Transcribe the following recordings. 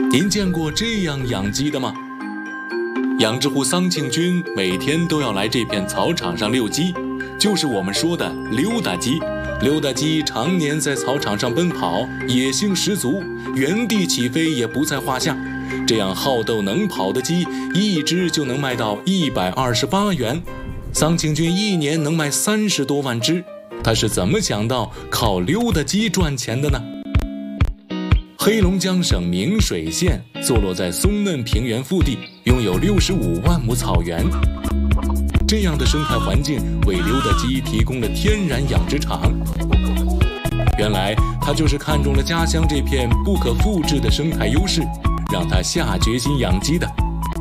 您见过这样养鸡的吗？养殖户桑庆军每天都要来这片草场上遛鸡，就是我们说的溜达鸡。溜达鸡常年在草场上奔跑，野性十足，原地起飞也不在话下。这样好斗能跑的鸡，一只就能卖到128元。桑庆军一年能卖30多万只，他是怎么想到靠溜达鸡赚钱的呢？黑龙江省明水县坐落在松嫩平原腹地，拥有65万亩草原。这样的生态环境为溜达鸡提供了天然养殖场。原来他就是看中了家乡这片不可复制的生态优势，让他下决心养鸡的。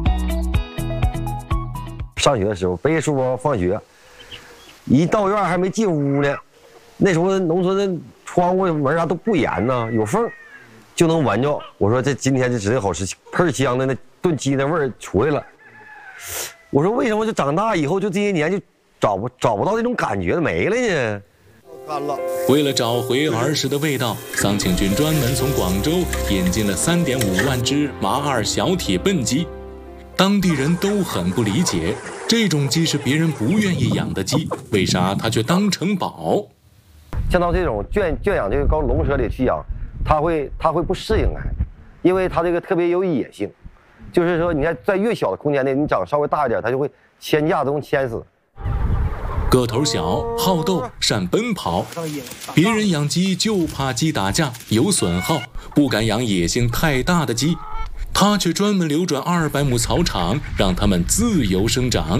上学的时候背着书包放学，一到院还没进屋呢，那时候农村的窗户门啥都不严呢，有缝就能闻着。我说今天这指定好吃，喷香的那炖鸡那味儿出来了。我说为什么就长大以后就这些年就找不到那种感觉没了呢？干了。 为了找回儿时的味道，桑庆军专门从广州引进了3.5万只麻二小体笨鸡。当地人都很不理解，这种鸡是别人不愿意养的鸡，为啥他却当成宝？ 像到这种圈养这个高笼舍里去养，它会不适应因为它这个特别有野性，就是说你在越小的空间内，你长稍微大一点，它就会牵架都能牵死。 个头小，好斗，善奔跑。别人养鸡就怕鸡打架有损耗，不敢养野性太大的鸡。他却专门流转200亩草场，让它们自由生长。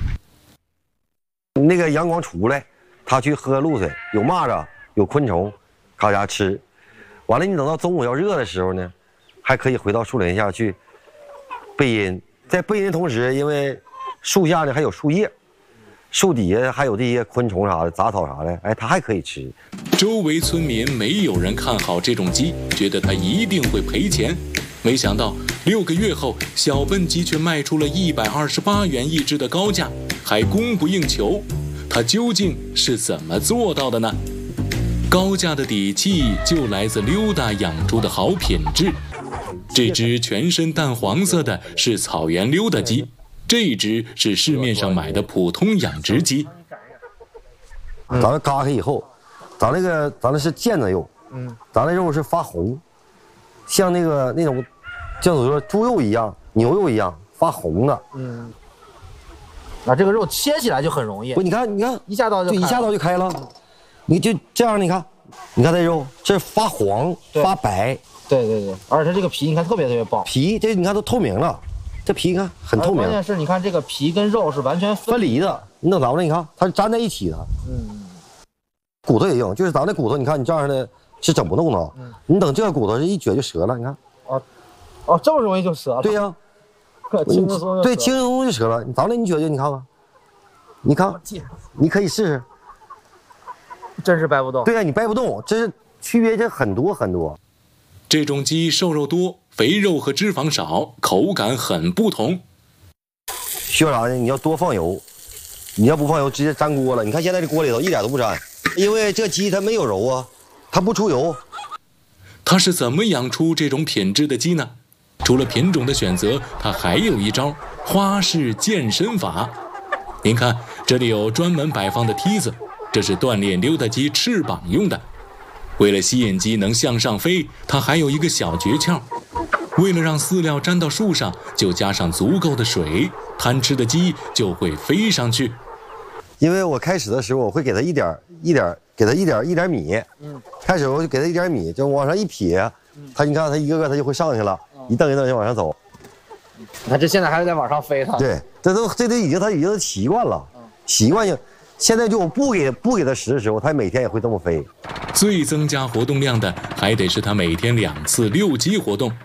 那个阳光出来，他去喝露水，有蚂蚱，有昆虫，咔嚓吃。完了，你等到中午要热的时候呢，还可以回到树林下去背阴。在背阴的同时，因为树下呢还有树叶，树底下还有这些昆虫啥的、杂草啥的，它还可以吃。 周围村民没有人看好这种鸡，觉得它一定会赔钱。没想到6个月后，小笨鸡却卖出了128元一只的高价，还供不应求。它究竟是怎么做到的呢？高价的底气就来自溜达养出的好品质。这只全身淡黄色的是草原溜达鸡，这只是市面上买的普通养殖鸡。 咱们嘎开以后，咱那是腱子肉，咱那肉是发红，像那种像说猪肉一样、牛肉一样发红的。 那这个肉切起来就很容易。 不，你看， 一下刀就开了。你就这样，你看这肉，这发黄发白。 对，而且它这个皮你看特别薄， 皮这你看都透明了，这皮你看很透明。 关键是你看这个皮跟肉是完全分离的，你等咱们你看它是粘在一起的。骨头也硬，就是咱那骨头，你看你这样的是整不动的。你等这个骨头是一撅就折了，你看。 哦，这么容易就折了？ 对呀， 轻松松。 对，轻松松就折了。咱那你撅撅，你看看，你看，你可以试试。 真是掰不动。对呀，你掰不动，这是区别这很多很多。 这种鸡瘦肉多，肥肉和脂肪少，口感很不同。 需要啥呢？你要多放油，你要不放油直接粘锅了。你看现在这锅里头一点都不粘，因为这鸡它没有肉啊，它不出油。 它是怎么养出这种品质的鸡呢？除了品种的选择，它还有一招花式健身法。您看，这里有专门摆放的梯子，这是锻炼溜达鸡翅膀用的。为了吸引鸡能向上飞，它还有一个小诀窍。为了让饲料沾到树上，就加上足够的水，贪吃的鸡就会飞上去。 因为我开始的时候，我会给它一点米。开始我就给它一点米，就往上一撇，你看它一个个它就会上去了，一蹬一蹬就往上走。 那这现在还是在往上飞它。 对，它已经习惯了，习惯性。现在就我不给它食的时候，它每天也会这么飞。 最增加活动量的还得是它每天2次遛鸡活动。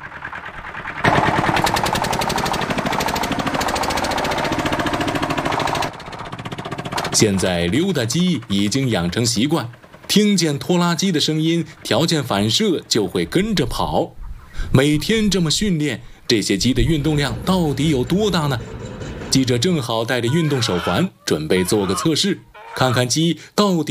现在溜达鸡已经养成习惯，听见拖拉机的声音，条件反射就会跟着跑。每天这么训练，这些鸡的运动量到底有多大呢？记者正好带着运动手环，准备做个测试，看看鸡到底